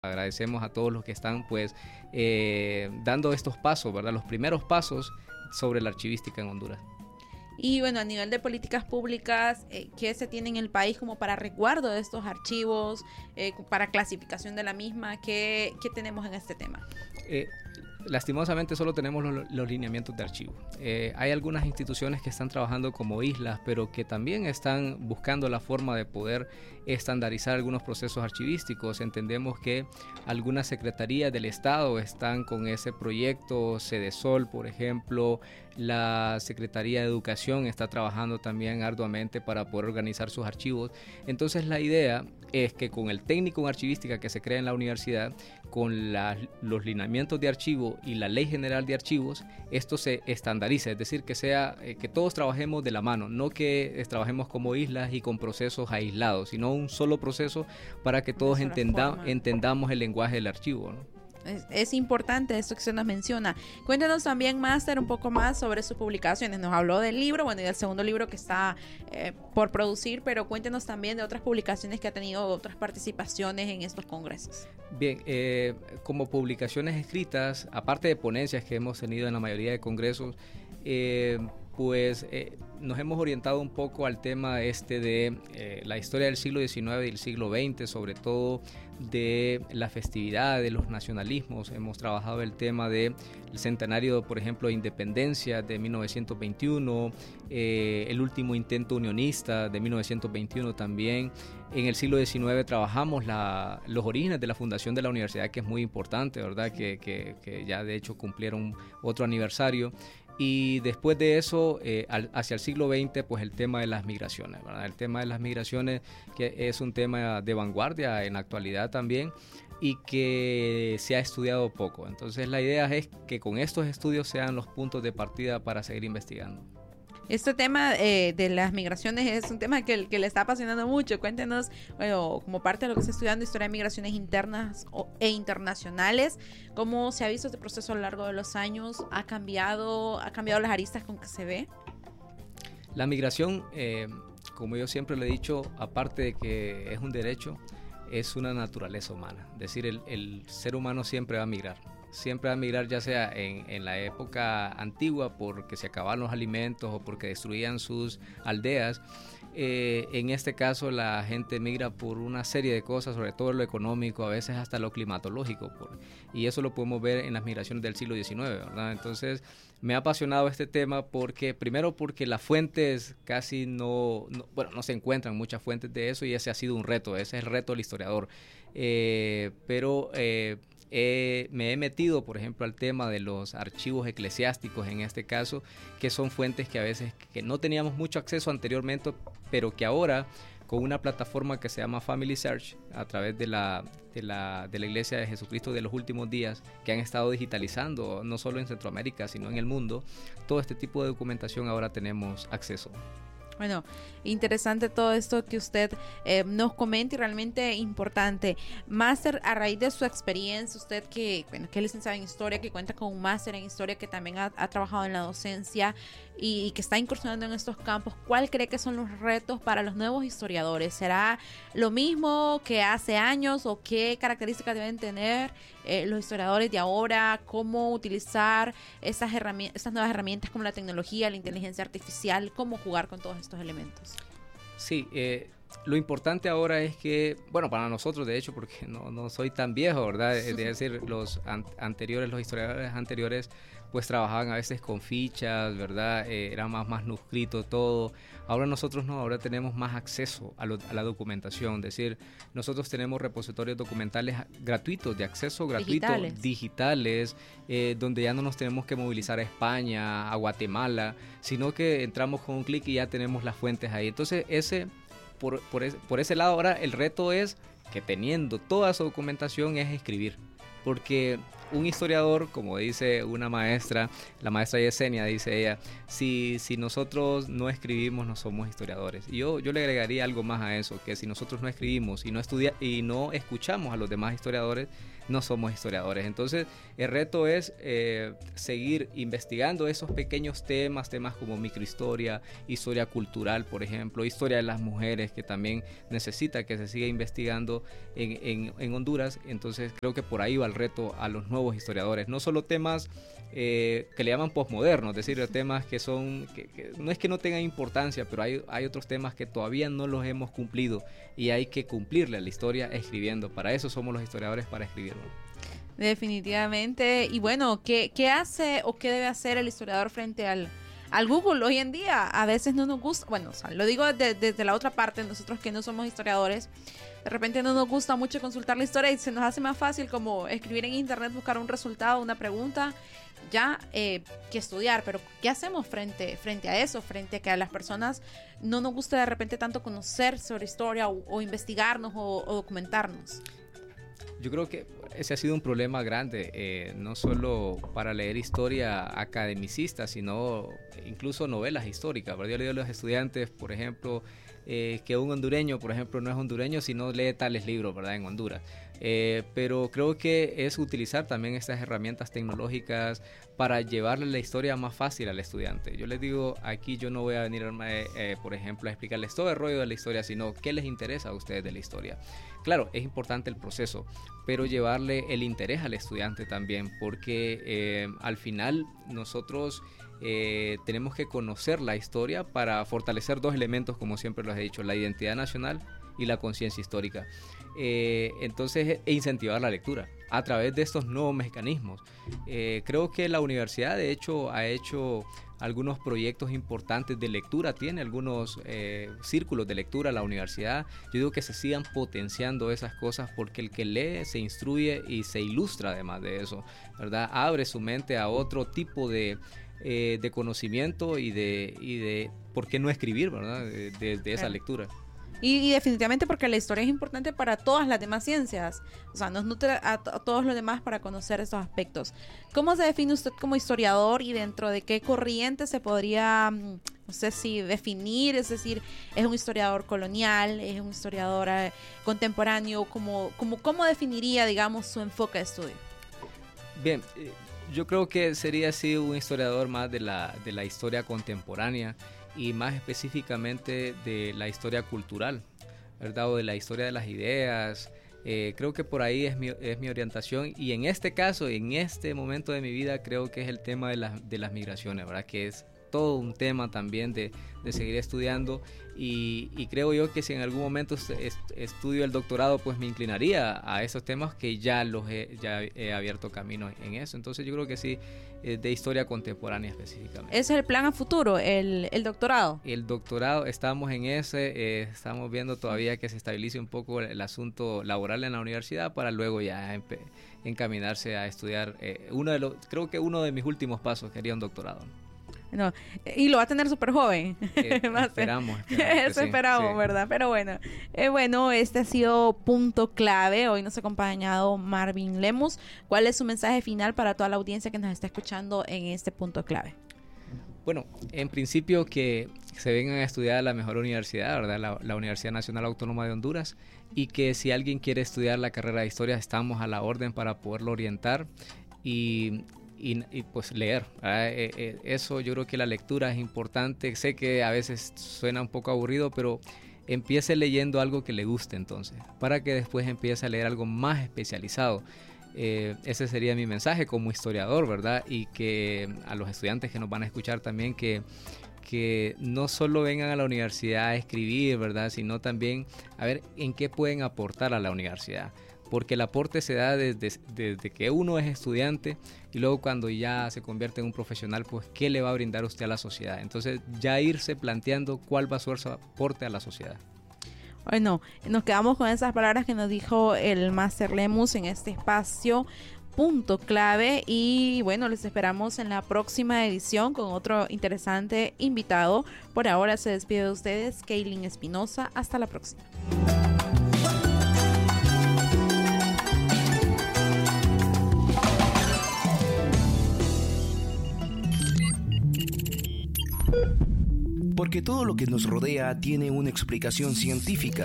Agradecemos a todos los que están pues dando estos pasos, ¿verdad? Los primeros pasos sobre la archivística en Honduras. Y bueno, a nivel de políticas públicas, ¿qué se tiene en el país como para resguardo de estos archivos, para clasificación de la misma? ¿Qué tenemos en este tema? Lastimosamente solo tenemos los lineamientos de archivo. Hay algunas instituciones que están trabajando como islas, pero que también están buscando la forma de poder estandarizar algunos procesos archivísticos. Entendemos que algunas secretarías del Estado están con ese proyecto, Cedesol, por ejemplo, la Secretaría de Educación está trabajando también arduamente para poder organizar sus archivos. Entonces la idea es que con el técnico en archivística que se crea en la universidad, con los lineamientos de archivo y la Ley General de Archivos, esto se estandarice, es decir, que sea que todos trabajemos de la mano, no que trabajemos como islas y con procesos aislados, sino un solo proceso para que todos entendamos el lenguaje del archivo, ¿no? Es importante esto que usted nos menciona. Cuéntenos también, Máster, un poco más sobre sus publicaciones. Nos habló del libro, bueno, y del segundo libro que está por producir, pero cuéntenos también de otras publicaciones que ha tenido, otras participaciones en estos congresos. Bien, como publicaciones escritas, aparte de ponencias que hemos tenido en la mayoría de congresos, nos hemos orientado un poco al tema de la historia del siglo XIX y del siglo XX, sobre todo de la festividad, de los nacionalismos. Hemos trabajado el tema del centenario, por ejemplo, de independencia de 1921, el último intento unionista de 1921 también. En el siglo XIX trabajamos los orígenes de la fundación de la universidad, que es muy importante, ¿verdad? Que ya de hecho cumplieron otro aniversario. Y después de eso, hacia el siglo XX, pues el tema de las migraciones, ¿verdad? El tema de las migraciones, que es un tema de vanguardia en la actualidad también y que se ha estudiado poco. Entonces la idea es que con estos estudios sean los puntos de partida para seguir investigando. Este tema de las migraciones es un tema que le está apasionando mucho. Cuéntenos, bueno, como parte de lo que está estudiando, historia de migraciones internas e internacionales, cómo se ha visto este proceso a lo largo de los años. ¿Ha cambiado las aristas con que se ve? La migración, como yo siempre le he dicho, aparte de que es un derecho, es una naturaleza humana. Es decir, el ser humano siempre va a migrar. Siempre va a migrar, ya sea en la época antigua porque se acababan los alimentos o porque destruían sus aldeas. En este caso la gente migra por una serie de cosas, sobre todo lo económico, a veces hasta lo climatológico, y eso lo podemos ver en las migraciones del siglo XIX, ¿verdad? Entonces me ha apasionado este tema primero porque las fuentes casi no se encuentran muchas fuentes de eso, y ese ha sido un reto, ese es el reto del historiador, me he metido, por ejemplo, al tema de los archivos eclesiásticos en este caso, que son fuentes que a veces que no teníamos mucho acceso anteriormente, pero que ahora con una plataforma que se llama Family Search, a través de la Iglesia de Jesucristo de los Últimos Días, que han estado digitalizando no solo en Centroamérica, sino en el mundo, todo este tipo de documentación ahora tenemos acceso. Bueno, interesante todo esto que usted nos comenta, y realmente importante. Máster, a raíz de su experiencia, usted que es licenciado en Historia, que cuenta con un máster en Historia, que también ha trabajado en la docencia y que está incursionando en estos campos, ¿cuál cree que son los retos para los nuevos historiadores? ¿Será lo mismo que hace años o qué características deben tener los historiadores de ahora? ¿Cómo utilizar estas nuevas herramientas como la tecnología, la inteligencia artificial? ¿Cómo jugar con todos estos elementos? Sí, lo importante ahora es que, bueno, para nosotros de hecho, porque no soy tan viejo, ¿verdad? Es decir, los historiadores anteriores, pues trabajaban a veces con fichas, ¿verdad? Era más manuscrito todo. Ahora nosotros no, ahora tenemos más acceso a la documentación. Es decir, nosotros tenemos repositorios documentales gratuitos, de acceso gratuito, digitales, donde ya no nos tenemos que movilizar a España, a Guatemala, sino que entramos con un clic y ya tenemos las fuentes ahí. Entonces, por ese lado ahora el reto es que teniendo toda esa documentación es escribir. porque un historiador, como dice una maestra, la maestra Yesenia, dice ella, si nosotros no escribimos, no somos historiadores. Y yo le agregaría algo más a eso, que si nosotros no escribimos y no escuchamos a los demás historiadores, no somos historiadores. Entonces, el reto es seguir investigando esos pequeños temas como microhistoria, historia cultural, por ejemplo, historia de las mujeres, que también necesita que se siga investigando en Honduras. Entonces, creo que por ahí va el reto a los nuevos historiadores. No solo temas que le llaman posmodernos, es decir, temas que son, que no es que no tengan importancia, pero hay otros temas que todavía no los hemos cumplido y hay que cumplirle a la historia escribiendo. Para eso somos los historiadores, para escribirlo. Definitivamente. Y bueno, ¿qué hace o qué debe hacer el historiador frente al Google hoy en día? A veces no nos gusta, bueno, o sea, lo digo desde la otra parte, nosotros que no somos historiadores, de repente no nos gusta mucho consultar la historia y se nos hace más fácil como escribir en internet, buscar un resultado, una pregunta, ya que estudiar. Pero ¿qué hacemos frente a eso? Frente a que a las personas no nos gusta de repente tanto conocer sobre historia o investigarnos o documentarnos. Yo creo que ese ha sido un problema grande, no solo para leer historia academicista, sino incluso novelas históricas, ¿verdad? Yo le digo a los estudiantes, por ejemplo, que un hondureño, por ejemplo, no es hondureño si no lee tales libros, ¿verdad?, en Honduras. Pero creo que es utilizar también estas herramientas tecnológicas para llevarle la historia más fácil al estudiante. Yo les digo, aquí yo no voy a venir, por ejemplo, a explicarles todo el rollo de la historia, sino qué les interesa a ustedes de la historia. Claro, es importante el proceso, pero llevarle el interés al estudiante también, porque al final nosotros tenemos que conocer la historia para fortalecer dos elementos, como siempre los he dicho, la identidad nacional y la conciencia histórica. Entonces, incentivar la lectura a través de estos nuevos mecanismos. Creo que la universidad, de hecho, ha hecho algunos proyectos importantes de lectura, tiene algunos círculos de lectura la universidad. Yo digo que se sigan potenciando esas cosas, porque el que lee se instruye y se ilustra además de eso, ¿verdad? Abre su mente a otro tipo de conocimiento y de por qué no escribir, ¿verdad? De esa lectura. Y definitivamente porque la historia es importante para todas las demás ciencias, o sea, nos nutre a todos los demás para conocer estos aspectos. ¿Cómo se define usted como historiador y dentro de qué corriente se podría, no sé si definir? Es decir, ¿es un historiador colonial? ¿Es un historiador contemporáneo? ¿Cómo definiría, digamos, su enfoque de estudio? Bien, yo creo que sería así un historiador más de la historia contemporánea, y más específicamente de la historia cultural, ¿verdad? O de la historia de las ideas. Creo que por ahí es mi orientación, y en este caso, en este momento de mi vida, creo que es el tema de las migraciones, ¿verdad? Que es todo un tema también de seguir estudiando, y creo yo que si en algún momento estudio el doctorado, pues me inclinaría a esos temas que ya he abierto camino en eso. Entonces yo creo que sí, de historia contemporánea específicamente. ¿Ese es el plan a futuro, el doctorado? El doctorado, estamos en ese, estamos viendo todavía que se estabilice un poco el asunto laboral en la universidad, para luego ya encaminarse a estudiar. Creo que uno de mis últimos pasos sería un doctorado. No, y lo va a tener súper joven. Esperamos. Eso sí, esperamos, sí. ¿Verdad? Pero bueno, este ha sido Punto Clave. Hoy nos ha acompañado Marvin Lemus. ¿Cuál es su mensaje final para toda la audiencia que nos está escuchando en este Punto Clave? Bueno, en principio que se vengan a estudiar a la mejor universidad, ¿verdad? La Universidad Nacional Autónoma de Honduras, y que si alguien quiere estudiar la carrera de historia, estamos a la orden para poderlo orientar y pues leer. Eso, yo creo que la lectura es importante. Sé que a veces suena un poco aburrido, pero empiece leyendo algo que le guste, entonces, para que después empiece a leer algo más especializado. Ese sería mi mensaje como historiador, ¿verdad? Y que a los estudiantes que nos van a escuchar también, que no solo vengan a la universidad a escribir, ¿verdad? Sino también a ver en qué pueden aportar a la universidad. Porque el aporte se da desde que uno es estudiante, y luego cuando ya se convierte en un profesional, pues ¿qué le va a brindar usted a la sociedad? Entonces ya irse planteando cuál va a ser su aporte a la sociedad. Bueno, nos quedamos con esas palabras que nos dijo el Máster Lemus en este espacio Punto Clave, y bueno, les esperamos en la próxima edición con otro interesante invitado. Por ahora se despide de ustedes Kaylin Espinosa. Hasta la próxima. Porque todo lo que nos rodea tiene una explicación científica.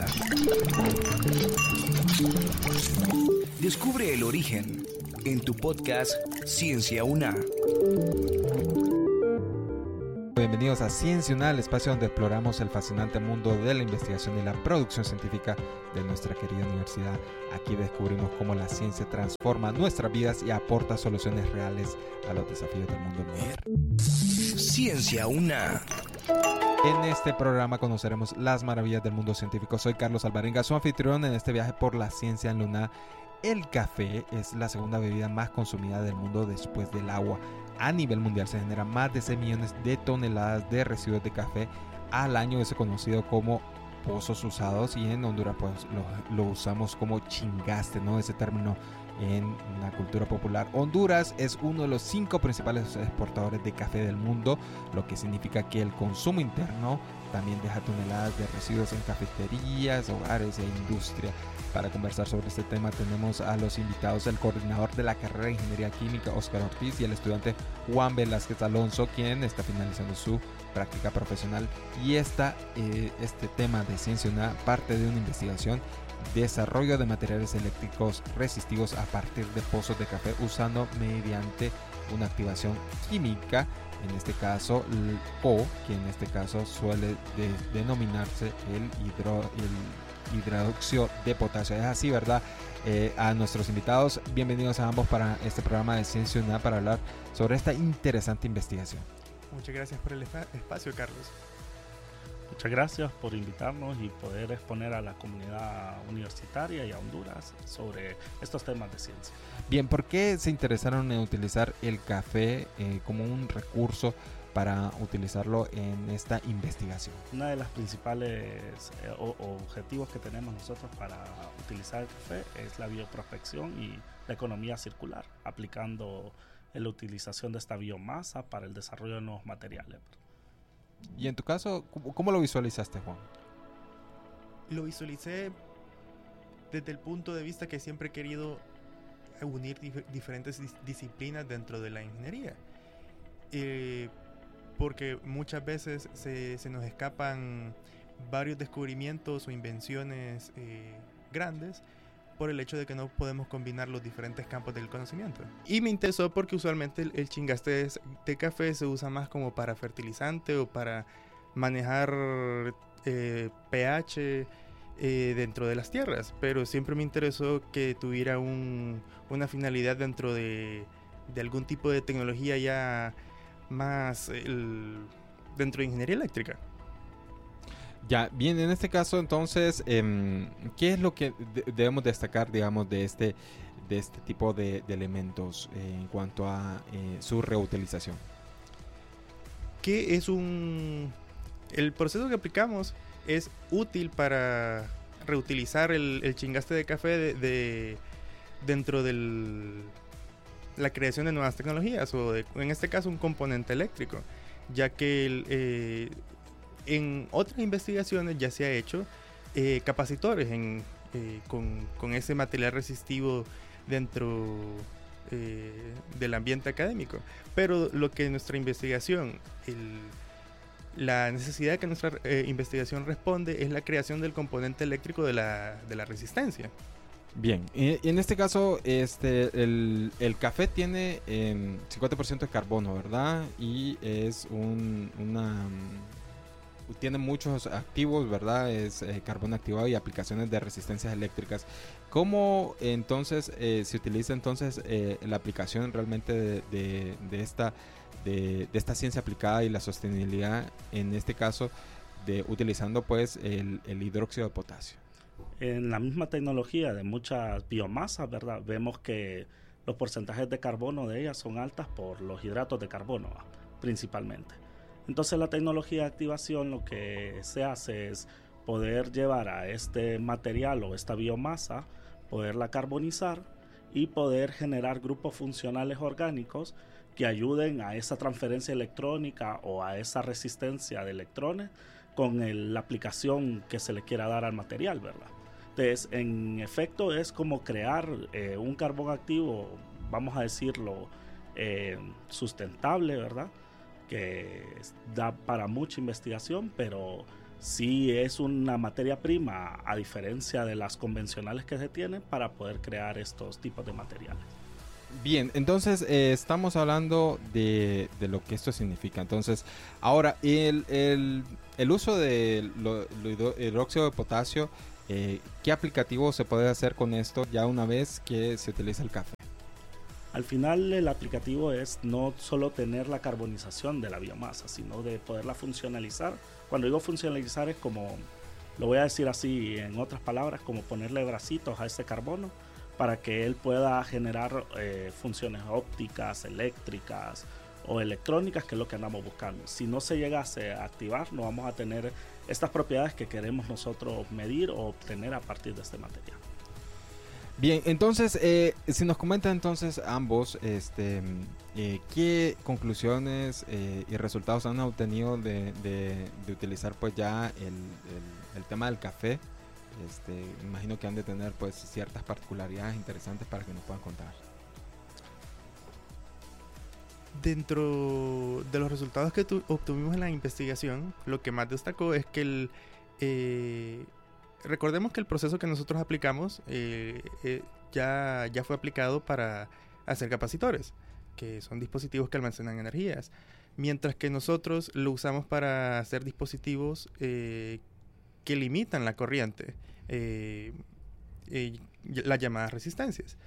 Descubre el origen en tu podcast Ciencia UNA. Bienvenidos a Ciencia UNA, el espacio donde exploramos el fascinante mundo de la investigación y la producción científica de nuestra querida universidad. Aquí descubrimos cómo la ciencia transforma nuestras vidas y aporta soluciones reales a los desafíos del mundo moderno. Ciencia UNA. En este programa conoceremos las maravillas del mundo científico. Soy Carlos Alvarenga, su anfitrión en este viaje por la ciencia en Luna. El café es la segunda bebida más consumida del mundo después del agua. A nivel mundial se generan más de 6 millones de toneladas de residuos de café al año. Es conocido como pozos usados, y en Honduras pues lo usamos como chingaste, ¿no? Ese término en la cultura popular. Honduras es uno de los 5 principales exportadores de café del mundo, lo que significa que el consumo interno también deja toneladas de residuos en cafeterías, hogares e industria. Para conversar sobre este tema tenemos a los invitados, el coordinador de la carrera de Ingeniería Química, Óscar Ortiz, y el estudiante Juan Velázquez Alonso, quien está finalizando su práctica profesional. Y este tema de Ciencia UNA parte de una investigación: desarrollo de materiales eléctricos resistivos a partir de pozos de café usando mediante una activación química, en este caso que en este caso suele denominarse el hidróxido de potasio. Es así, ¿verdad? A nuestros invitados, bienvenidos a ambos para este programa de Ciencia UNA para hablar sobre esta interesante investigación. Muchas gracias por el espacio, Carlos. Muchas gracias por invitarnos y poder exponer a la comunidad universitaria y a Honduras sobre estos temas de ciencia. Bien, ¿por qué se interesaron en utilizar el café como un recurso para utilizarlo en esta investigación? Una de las principales objetivos que tenemos nosotros para utilizar el café es la bioprospección y la economía circular, aplicando la utilización de esta biomasa para el desarrollo de nuevos materiales. Y en tu caso, ¿cómo lo visualizaste, Juan? Lo visualicé desde el punto de vista que siempre he querido unir diferentes disciplinas dentro de la ingeniería. Porque muchas veces se nos escapan varios descubrimientos o invenciones grandes por el hecho de que no podemos combinar los diferentes campos del conocimiento. Y me interesó porque usualmente el chingaste de café se usa más como para fertilizante o para manejar pH dentro de las tierras, pero siempre me interesó que tuviera una finalidad dentro de algún tipo de tecnología ya más dentro de ingeniería eléctrica. Ya, bien, en este caso entonces, ¿qué es lo que debemos destacar, digamos, de este tipo de elementos en cuanto a su reutilización? Que es el proceso que aplicamos es útil para reutilizar el chingaste de café dentro de la creación de nuevas tecnologías, o en este caso un componente eléctrico, ya que en otras investigaciones ya se ha hecho capacitores con ese material resistivo dentro del ambiente académico, pero lo que nuestra investigación, la necesidad que nuestra investigación responde es la creación del componente eléctrico de la resistencia. Bien, en este caso el café tiene 50% de carbono, ¿verdad? Y es tiene muchos activos, ¿verdad? Es carbono activado y aplicaciones de resistencias eléctricas. ¿Cómo entonces se utiliza entonces la aplicación realmente de esta ciencia aplicada y la sostenibilidad, en este caso utilizando pues el hidróxido de potasio? En la misma tecnología de muchas biomasas, ¿verdad? Vemos que los porcentajes de carbono de ellas son altas por los hidratos de carbono, principalmente. Entonces la tecnología de activación lo que se hace es poder llevar a este material o esta biomasa, poderla carbonizar y poder generar grupos funcionales orgánicos que ayuden a esa transferencia electrónica o a esa resistencia de electrones con la aplicación que se le quiera dar al material, ¿verdad? Entonces, en efecto, es como crear un carbón activo, vamos a decirlo, sustentable, ¿verdad? que da para mucha investigación, pero sí es una materia prima, a diferencia de las convencionales que se tienen, para poder crear estos tipos de materiales. Bien, entonces estamos hablando de lo que esto significa. Entonces, ahora, el uso del hidróxido de potasio, ¿qué aplicativo se puede hacer con esto ya una vez que se utiliza el café? Al final el aplicativo es no solo tener la carbonización de la biomasa, sino de poderla funcionalizar. Cuando digo funcionalizar es como, lo voy a decir así en otras palabras, como ponerle bracitos a ese carbono para que él pueda generar funciones ópticas, eléctricas o electrónicas, que es lo que andamos buscando. Si no se llegase a activar, no vamos a tener estas propiedades que queremos nosotros medir o obtener a partir de este material. Bien, entonces, si nos comentan entonces ambos, ¿qué conclusiones y resultados han obtenido de utilizar pues ya el tema del café? Imagino que han de tener pues ciertas particularidades interesantes para que nos puedan contar. Dentro de los resultados que obtuvimos en la investigación, lo que más destacó es que recordemos que el proceso que nosotros aplicamos ya fue aplicado para hacer capacitores, que son dispositivos que almacenan energías, mientras que nosotros lo usamos para hacer dispositivos que limitan la corriente, las llamadas resistencias.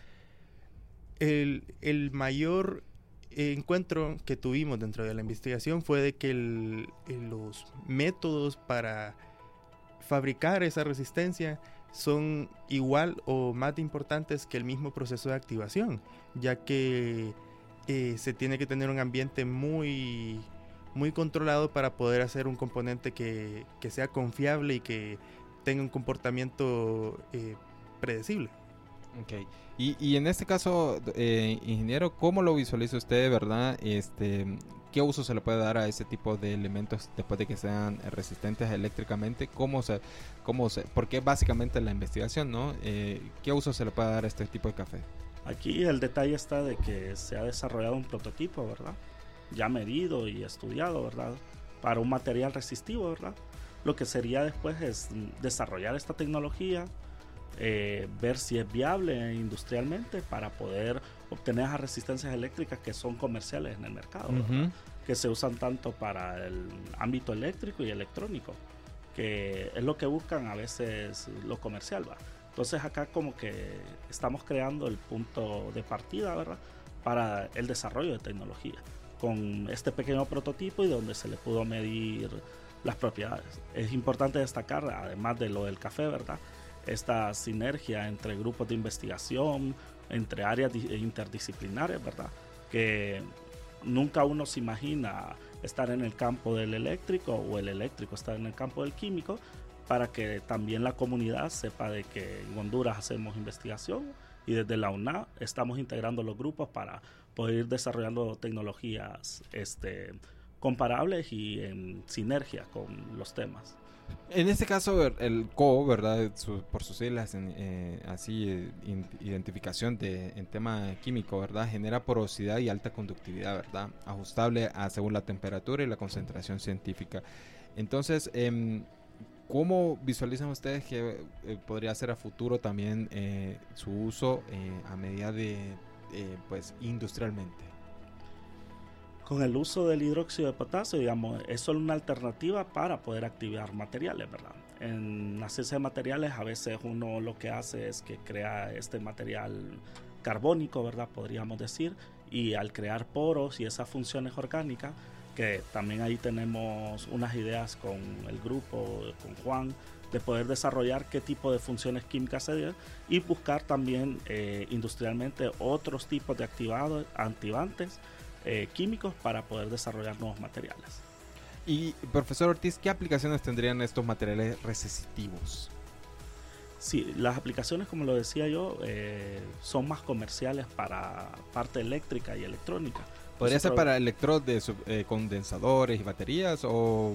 El mayor encuentro que tuvimos dentro de la investigación fue de que los métodos para fabricar esa resistencia son igual o más importantes que el mismo proceso de activación, ya que se tiene que tener un ambiente muy, muy controlado para poder hacer un componente que sea confiable y que tenga un comportamiento predecible. Okay. Y en este caso, ingeniero, ¿cómo lo visualiza usted, verdad? ¿Qué uso se le puede dar a ese tipo de elementos después de que sean resistentes eléctricamente? Porque básicamente la investigación, ¿no? ¿Qué uso se le puede dar a este tipo de café? Aquí el detalle está de que se ha desarrollado un prototipo, ¿verdad? Ya medido y estudiado, ¿verdad? Para un material resistivo, ¿verdad? Lo que sería después es desarrollar esta tecnología, ver si es viable industrialmente para poder obtener esas resistencias eléctricas que son comerciales en el mercado, ¿verdad? Que se usan tanto para el ámbito eléctrico y electrónico, que es lo que buscan a veces lo comercial, ¿verdad? Entonces acá como que estamos creando el punto de partida, ¿verdad? Para el desarrollo de tecnología con este pequeño prototipo y donde se le pudo medir las propiedades. Es importante destacar, además de lo del café, ¿verdad?, esta sinergia entre grupos de investigación, entre áreas interdisciplinares, ¿verdad?, que nunca uno se imagina estar en el campo del eléctrico o el eléctrico estar en el campo del químico, para que también la comunidad sepa de que en Honduras hacemos investigación y desde la UNA estamos integrando los grupos para poder ir desarrollando tecnologías comparables y en sinergia con los temas. En este caso, el CO, ¿verdad? Por sus siglas, identificación en tema químico, ¿verdad? Genera porosidad y alta conductividad, ¿verdad? Ajustable según la temperatura y la concentración científica. Entonces, ¿cómo visualizan ustedes que podría ser a futuro también su uso a medida de, pues, industrialmente? Con el uso del hidróxido de potasio, digamos, es solo una alternativa para poder activar materiales, ¿verdad? En la ciencia de materiales a veces uno lo que hace es que crea este material carbónico, ¿verdad?, podríamos decir, y al crear poros y esas funciones orgánicas, que también ahí tenemos unas ideas con el grupo, con Juan, de poder desarrollar qué tipo de funciones químicas se deben y buscar también industrialmente otros tipos de activantes químicos para poder desarrollar nuevos materiales. Y profesor Ortiz, ¿qué aplicaciones tendrían estos materiales resistivos? Sí, las aplicaciones, como lo decía yo, son más comerciales para parte eléctrica y electrónica. ¿Podría ser para electrodos de condensadores y baterías o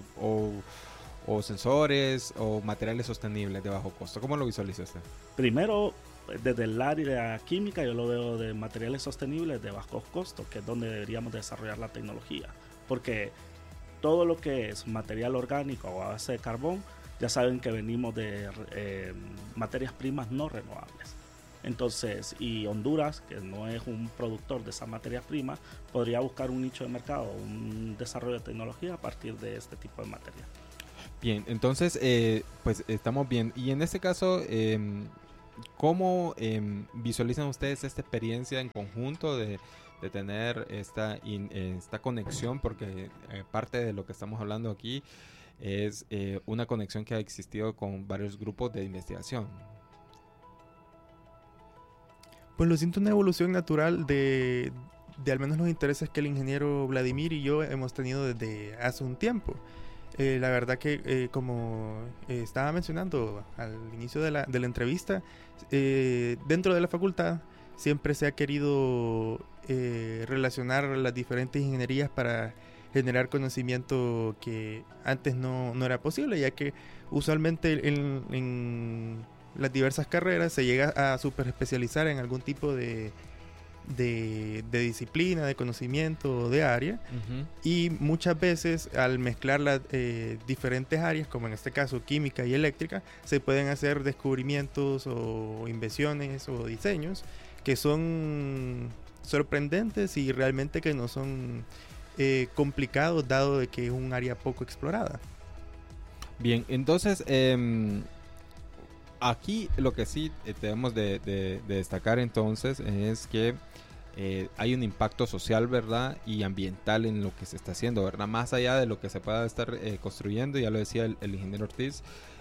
sensores o materiales sostenibles de bajo costo? ¿Cómo lo visualiza usted? Primero, desde el área química yo lo veo de materiales sostenibles de bajo costo, que es donde deberíamos desarrollar la tecnología. porque todo lo que es material orgánico o a base de carbón, ya saben que venimos de materias primas no renovables. Entonces, y Honduras, que no es un productor de esas materias primas, podría buscar un nicho de mercado, un desarrollo de tecnología a partir de este tipo de material. Bien, entonces, pues estamos bien. Y en este caso, ¿cómo visualizan ustedes esta experiencia en conjunto de tener esta conexión? Porque parte de lo que estamos hablando aquí es una conexión que ha existido con varios grupos de investigación. Pues lo siento una evolución natural de al menos los intereses que el ingeniero Vladimir y yo hemos tenido desde hace un tiempo. La verdad que como estaba mencionando al inicio de la entrevista, dentro de la facultad siempre se ha querido relacionar las diferentes ingenierías para generar conocimiento que antes no era posible, ya que usualmente en las diversas carreras se llega a super especializar en algún tipo de disciplina, de conocimiento, de área. Uh-huh. Y muchas veces al mezclar las diferentes áreas, como en este caso química y eléctrica, se pueden hacer descubrimientos o invenciones o diseños que son sorprendentes y realmente que no son complicados, dado de que es un área poco explorada. Bien, entonces aquí lo que sí debemos de destacar entonces es que hay un impacto social, ¿verdad? Y ambiental en lo que se está haciendo, ¿verdad? Más allá de lo que se pueda estar construyendo, ya lo decía el ingeniero Ortiz,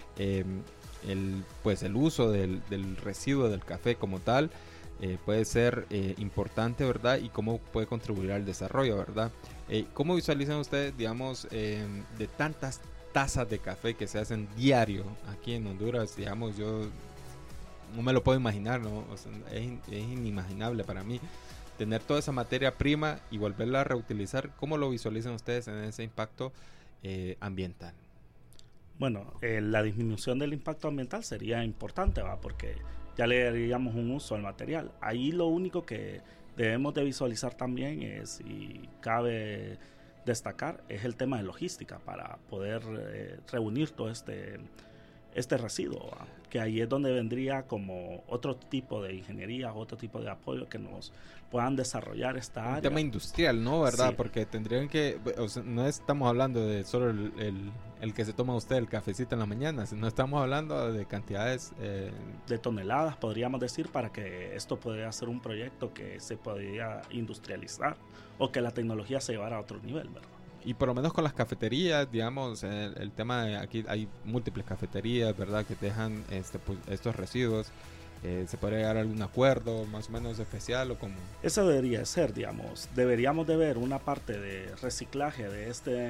el uso del residuo del café como tal puede ser importante, ¿verdad? Y cómo puede contribuir al desarrollo, ¿verdad? ¿Cómo visualizan ustedes, digamos, de tantas tazas de café que se hacen diario aquí en Honduras? Digamos, yo no me lo puedo imaginar, ¿no? O sea, es inimaginable para mí tener toda esa materia prima y volverla a reutilizar. ¿Cómo lo visualizan ustedes en ese impacto ambiental? Bueno, la disminución del impacto ambiental sería importante, ¿va? Porque ya le daríamos un uso al material. Ahí lo único que debemos de visualizar también es, y cabe destacar, es el tema de logística para poder reunir todo este residuo, ¿va? Que ahí es donde vendría como otro tipo de ingeniería, otro tipo de apoyo que nos puedan desarrollar esta área. Un tema industrial, ¿no? ¿Verdad? Sí. Porque tendrían que, o sea, no estamos hablando de solo el que se toma usted el cafecito en la mañana, sino estamos hablando de cantidades de toneladas, podríamos decir, para que esto pudiera ser un proyecto que se podría industrializar o que la tecnología se llevara a otro nivel, ¿verdad? Y por lo menos con las cafeterías, digamos, el tema de aquí hay múltiples cafeterías, ¿verdad? Que dejan pues, estos residuos. ¿Se podría llegar a algún acuerdo más o menos especial o como? Eso debería ser, digamos. Deberíamos de ver una parte de reciclaje de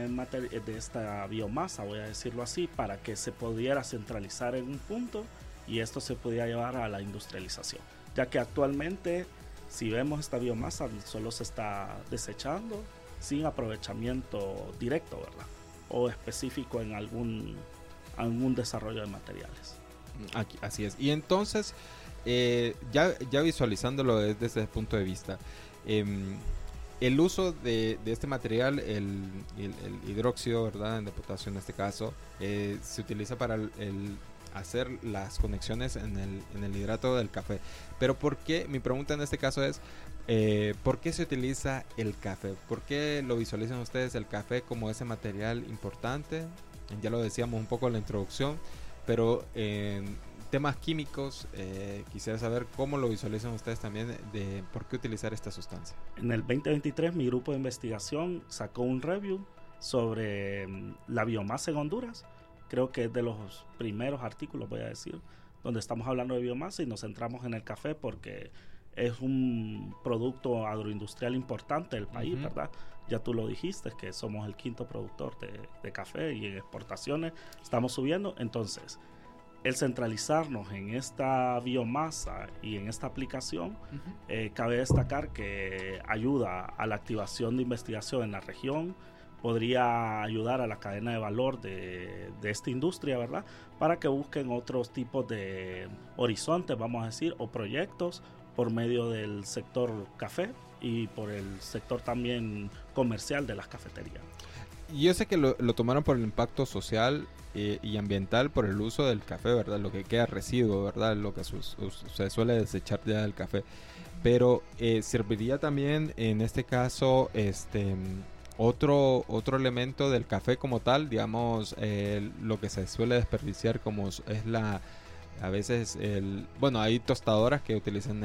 esta biomasa, voy a decirlo así, para que se pudiera centralizar en un punto y esto se pudiera llevar a la industrialización. Ya que actualmente, si vemos esta biomasa, solo se está desechando sin aprovechamiento directo, ¿verdad? O específico en algún desarrollo de materiales. Aquí, así es. Y entonces, ya visualizándolo desde ese punto de vista, el uso de este material, el hidróxido, ¿verdad? De potasio en este caso, se utiliza para hacer las conexiones en el hidrato del café. Pero ¿por qué? Mi pregunta en este caso es, ¿por qué se utiliza el café? ¿Por qué lo visualizan ustedes el café como ese material importante? Ya lo decíamos un poco en la introducción, pero en temas químicos quisiera saber cómo lo visualizan ustedes también de por qué utilizar esta sustancia. En el 2023 mi grupo de investigación sacó un review sobre la biomasa en Honduras. Creo que es de los primeros artículos, voy a decir, donde estamos hablando de biomasa y nos centramos en el café porque es un producto agroindustrial importante del país, ¿verdad? Ya tú lo dijiste, que somos el quinto productor de café y en exportaciones estamos subiendo. Entonces, el centralizarnos en esta biomasa y en esta aplicación, cabe destacar que ayuda a la activación de investigación en la región, podría ayudar a la cadena de valor de esta industria, ¿verdad? Para que busquen otros tipos de horizontes, vamos a decir, o proyectos por medio del sector café y por el sector también comercial de las cafeterías. Y yo sé que lo tomaron por el impacto social y ambiental por el uso del café, ¿verdad? Lo que queda residuo, ¿verdad? Lo que se suele desechar ya del café. Pero serviría también en este caso otro elemento del café como tal, digamos, lo que se suele desperdiciar como es a veces bueno, hay tostadoras que utilizan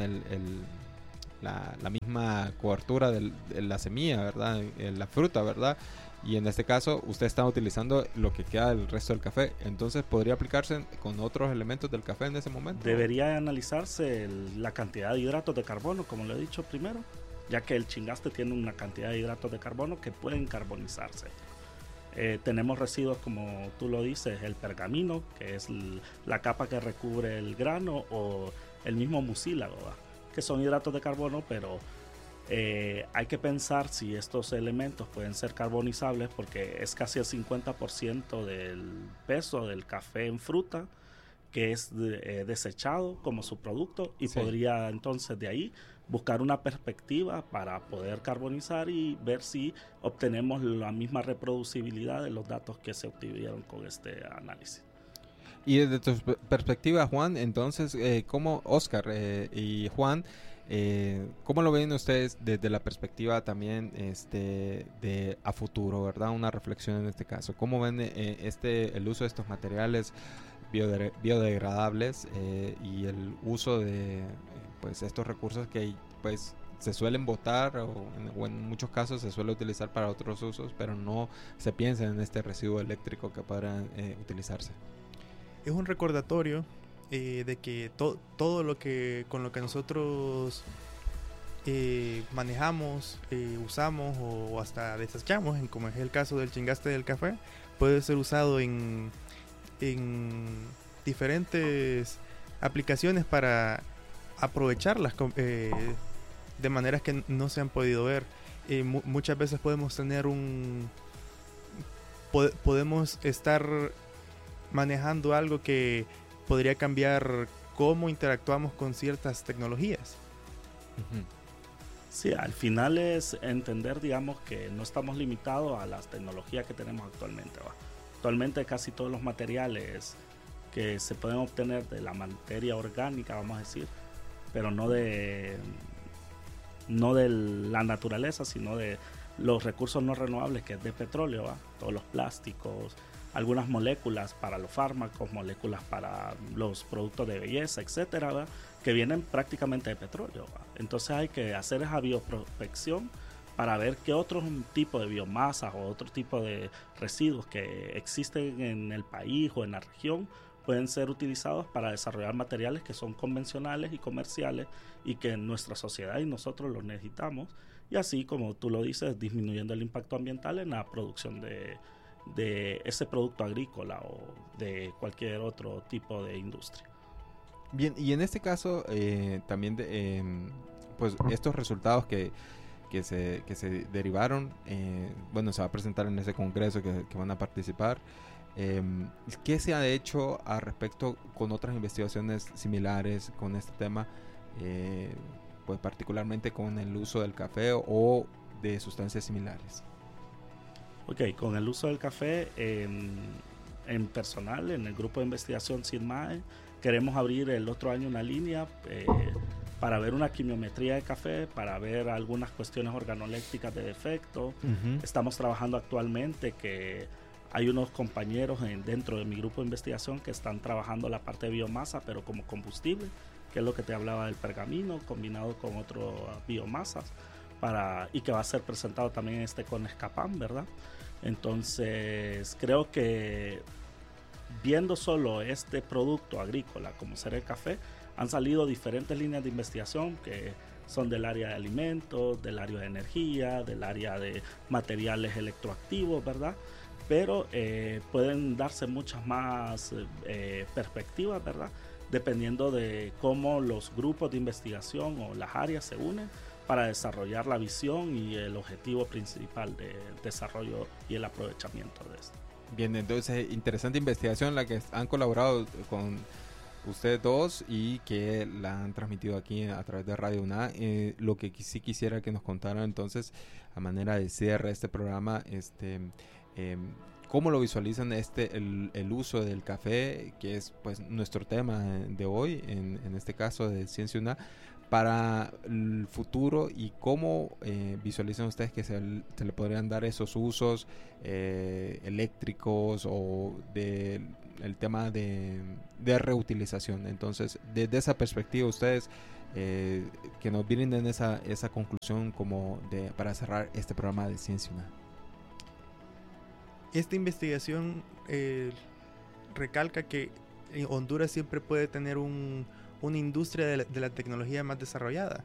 la misma cobertura de la semilla, ¿verdad? La fruta, ¿verdad? Y en este caso usted está utilizando lo que queda del resto del café. Entonces, ¿podría aplicarse con otros elementos del café en ese momento? Debería analizarse la cantidad de hidratos de carbono, como lo he dicho primero, ya que el chingaste tiene una cantidad de hidratos de carbono que pueden carbonizarse. Tenemos residuos, como tú lo dices, el pergamino, que es la capa que recubre el grano, o el mismo mucílago, ¿verdad? Que son hidratos de carbono, pero hay que pensar si estos elementos pueden ser carbonizables, porque es casi el 50% del peso del café en fruta que es desechado como subproducto, y sí, podría entonces de ahí buscar una perspectiva para poder carbonizar y ver si obtenemos la misma reproducibilidad de los datos que se obtuvieron con este análisis. Y desde tu perspectiva, Juan, entonces, ¿cómo, Oscar y Juan, cómo lo ven ustedes desde la perspectiva también de a futuro, ¿verdad? Una reflexión en este caso. ¿Cómo ven el uso de estos materiales biodegradables y el uso de pues estos recursos que pues se suelen botar o en muchos casos se suele utilizar para otros usos, pero no se piensa en este residuo eléctrico que podrán utilizarse? Es un recordatorio de que todo lo que con lo que nosotros manejamos, usamos o hasta desechamos, como es el caso del chingaste del café, puede ser usado en diferentes aplicaciones para aprovecharlas de maneras que no se han podido ver. Muchas veces podemos tener podemos estar manejando algo que podría cambiar cómo interactuamos con ciertas tecnologías. Uh-huh. Sí, al final es entender, digamos, que no estamos limitados a las tecnologías que tenemos actualmente, ¿va? Actualmente casi todos los materiales que se pueden obtener de la materia orgánica, vamos a decir, pero no de la naturaleza, sino de los recursos no renovables, que es de petróleo, ¿va? Todos los plásticos, algunas moléculas para los fármacos, moléculas para los productos de belleza, etcétera, ¿va? Que vienen prácticamente de petróleo, ¿va? Entonces hay que hacer esa bioprospección para ver qué otro tipo de biomasas o otro tipo de residuos que existen en el país o en la región pueden ser utilizados para desarrollar materiales que son convencionales y comerciales y que en nuestra sociedad y nosotros los necesitamos, y así, como tú lo dices, disminuyendo el impacto ambiental en la producción de ese producto agrícola o de cualquier otro tipo de industria. Bien, y en este caso también pues estos resultados que se derivaron, bueno, se va a presentar en ese congreso que van a participar. ¿Qué se ha hecho al respecto con otras investigaciones similares con este tema, pues particularmente con el uso del café o de sustancias similares? Ok, con el uso del café en personal, en el grupo de investigación SIDMAE, queremos abrir el otro año una línea para ver una quimiometría de café, para ver algunas cuestiones organolépticas de defecto. Uh-huh. Estamos trabajando actualmente que hay unos compañeros dentro de mi grupo de investigación que están trabajando la parte de biomasa, pero como combustible, que es lo que te hablaba del pergamino, combinado con otras biomasas, y que va a ser presentado también con Escapam, ¿verdad? Entonces, creo que viendo solo este producto agrícola como ser el café, han salido diferentes líneas de investigación que son del área de alimentos, del área de energía, del área de materiales electroactivos, ¿verdad? Pero pueden darse muchas más perspectivas, ¿verdad? Dependiendo de cómo los grupos de investigación o las áreas se unen para desarrollar la visión y el objetivo principal del desarrollo y el aprovechamiento de esto. Bien, entonces interesante investigación la que han colaborado ustedes dos y que la han transmitido aquí a través de Radio UNA. Lo que sí quisiera que nos contaran entonces, a manera de cierre de este programa, cómo lo visualizan el uso del café, que es pues nuestro tema de hoy, en este caso de Ciencia UNA, para el futuro, y cómo visualizan ustedes que se le podrían dar esos usos eléctricos o el tema de reutilización. Entonces, desde esa perspectiva, ustedes que nos brinden esa conclusión para cerrar este programa de Ciencia UNA. Esta investigación recalca que Honduras siempre puede tener una industria de la tecnología más desarrollada.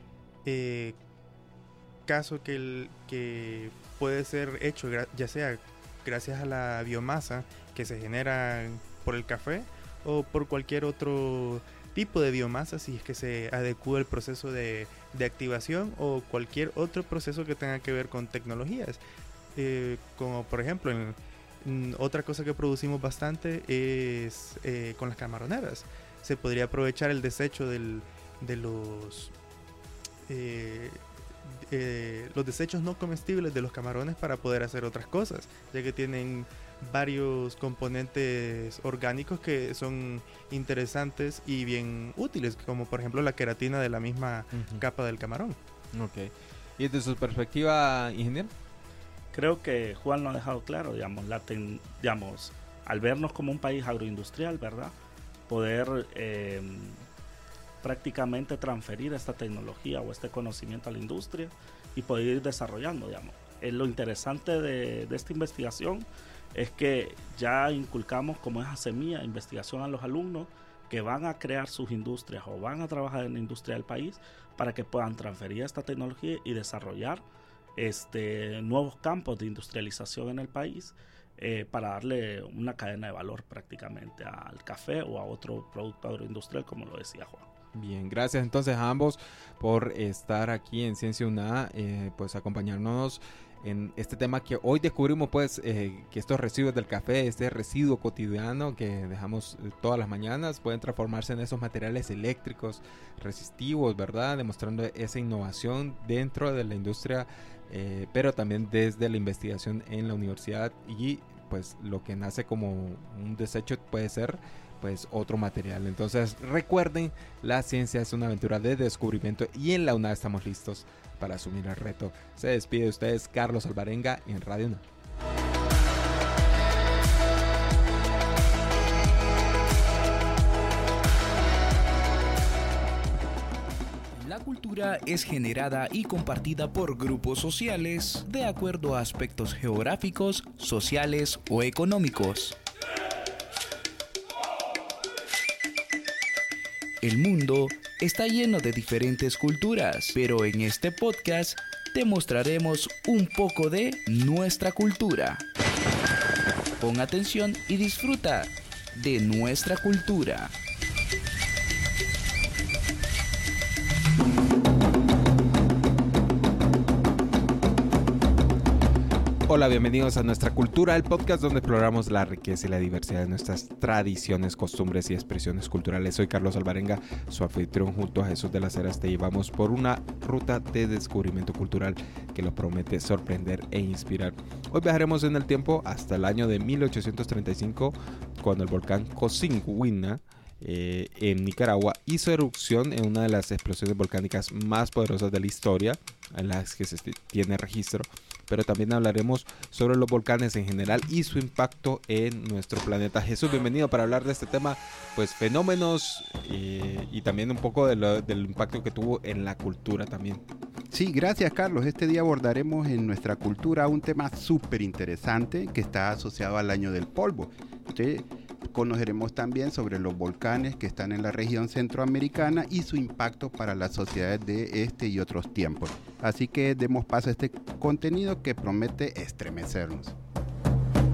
Caso que puede ser hecho ya sea gracias a la biomasa que se genera por el café o por cualquier otro tipo de biomasa, si es que se adecúa el proceso de activación o cualquier otro proceso que tenga que ver con tecnologías. Como por ejemplo, otra cosa que producimos bastante es con las camaroneras. Se podría aprovechar el desecho de los desechos no comestibles de los camarones para poder hacer otras cosas, ya que tienen varios componentes orgánicos que son interesantes y bien útiles, como por ejemplo la queratina de la misma capa del camarón. Ok. ¿Y desde su perspectiva, ingeniero? Creo que Juan lo ha dejado claro, digamos, al vernos como un país agroindustrial, ¿verdad? Poder prácticamente transferir esta tecnología o este conocimiento a la industria y poder ir desarrollando, digamos. Lo interesante de esta investigación es que ya inculcamos como esa semilla de investigación a los alumnos que van a crear sus industrias o van a trabajar en la industria del país para que puedan transferir esta tecnología y desarrollar nuevos campos de industrialización en el país, para darle una cadena de valor prácticamente al café o a otro producto agroindustrial, como lo decía Juan. Bien, gracias entonces a ambos por estar aquí en Ciencia UNA, pues acompañarnos en este tema que hoy descubrimos, pues que estos residuos del café, este residuo cotidiano que dejamos todas las mañanas, pueden transformarse en esos materiales eléctricos resistivos, ¿verdad? Demostrando esa innovación dentro de la industria, pero también desde la investigación en la universidad, y pues lo que nace como un desecho puede ser pues otro material. Entonces recuerden, la ciencia es una aventura de descubrimiento y en la UNA estamos listos para asumir el reto. Se despide de ustedes Carlos Alvarenga en Radio UNA. La cultura es generada y compartida por grupos sociales de acuerdo a aspectos geográficos, sociales o económicos. El mundo está lleno de diferentes culturas, pero en este podcast te mostraremos un poco de nuestra cultura. Pon atención y disfruta de nuestra cultura. Hola, bienvenidos a Nuestra Cultura, el podcast donde exploramos la riqueza y la diversidad de nuestras tradiciones, costumbres y expresiones culturales. Soy Carlos Alvarenga, su anfitrión. Junto a Jesús de las Heras te llevamos por una ruta de descubrimiento cultural que nos promete sorprender e inspirar. Hoy viajaremos en el tiempo hasta el año de 1835, cuando el volcán Cocincuina en Nicaragua hizo erupción en una de las explosiones volcánicas más poderosas de la historia, en las que se tiene registro. Pero también hablaremos sobre los volcanes en general y su impacto en nuestro planeta. Jesús, bienvenido para hablar de este tema, pues fenómenos y también un poco del impacto que tuvo en la cultura también. Sí, gracias Carlos. Este día abordaremos en Nuestra Cultura un tema súper interesante que está asociado al año del polvo. Entonces, conoceremos también sobre los volcanes que están en la región centroamericana y su impacto para las sociedades de este y otros tiempos. Así que demos paso a este contenido que promete estremecernos.